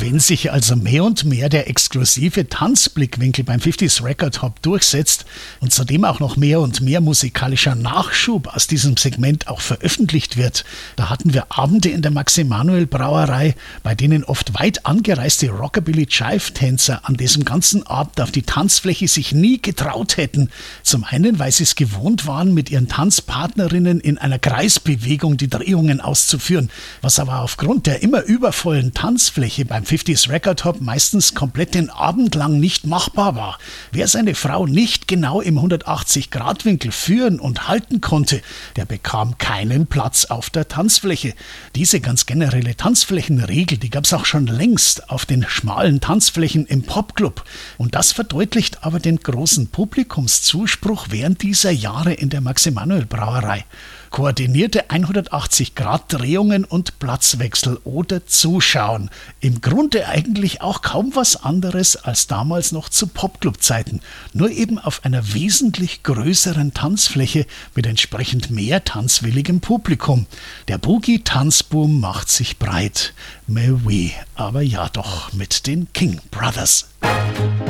Wenn sich also mehr und mehr der exklusive Tanzblickwinkel beim 50s Record Hop durchsetzt und zudem auch noch mehr und mehr musikalischer Nachschub aus diesem Segment auch veröffentlicht wird, da hatten wir Abende in der Max-Emanuel-Brauerei, bei denen oft weit angereiste Rockabilly-Jive-Tänzer an diesem ganzen Abend auf die Tanzfläche sich nie getraut hätten. Zum einen, weil sie es gewohnt waren, mit ihren Tanzpartnerinnen in einer Kreisbewegung die Drehungen auszuführen, was aber aufgrund der immer übervollen Tanzfläche beim 50s Record Hop meistens komplett den Abend lang nicht machbar war. Wer seine Frau nicht genau im 180-Grad-Winkel führen und halten konnte, der bekam keinen Platz auf der Tanzfläche. Diese ganz generelle Tanzflächenregel, die gab es auch schon längst auf den schmalen Tanzflächen im Popclub. Und das verdeutlicht aber den großen Publikumszuspruch während dieser Jahre in der Max-Emanuel-Brauerei. Koordinierte 180-Grad-Drehungen und Platzwechsel oder Zuschauen. Im Grunde eigentlich auch kaum was anderes als damals noch zu Popclub-Zeiten. Nur eben auf einer wesentlich größeren Tanzfläche mit entsprechend mehr tanzwilligem Publikum. Der Boogie-Tanzboom macht sich breit. Mais oui, aber ja doch mit den King Brothers.